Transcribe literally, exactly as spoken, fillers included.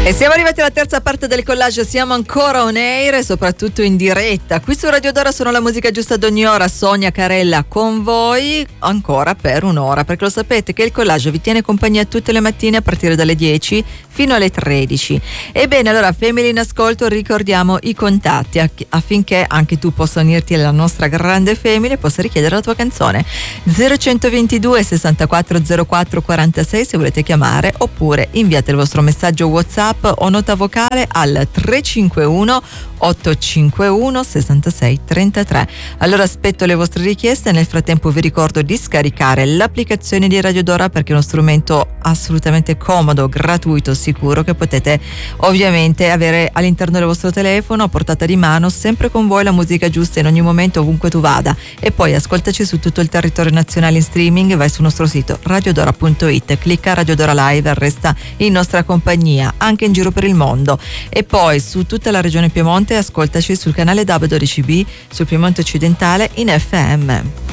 E siamo arrivati alla terza parte del collage, siamo ancora on air e soprattutto in diretta. Qui su Radio Dora sono la musica giusta ad ogni ora, Sonia Carella con voi ancora per un'ora, perché lo sapete che il collage vi tiene compagnia tutte le mattine a partire dalle dieci fino alle tredici. Ebbene, allora Family in ascolto, ricordiamo i contatti affinché anche tu possa unirti alla nostra grande family e possa richiedere la tua canzone. zero centoventidue sessantaquattro zero quattro quarantasei se volete chiamare, oppure inviate il vostro messaggio WhatsApp o nota vocale al tre cinque uno otto cinque uno sei sei tre tre. Allora aspetto le vostre richieste. Nel frattempo vi ricordo di scaricare l'applicazione di Radio Dora, perché è uno strumento assolutamente comodo, gratuito, sicuro, che potete ovviamente avere all'interno del vostro telefono, a portata di mano, sempre con voi la musica giusta in ogni momento, ovunque tu vada. E poi ascoltaci su tutto il territorio nazionale in streaming, vai sul nostro sito radiodora punto it, clicca Radio Dora Live e resta in nostra compagnia anche in giro per il mondo. E poi su tutta la regione Piemonte ascoltaci sul canale D A B dodici B sul Piemonte occidentale in F M.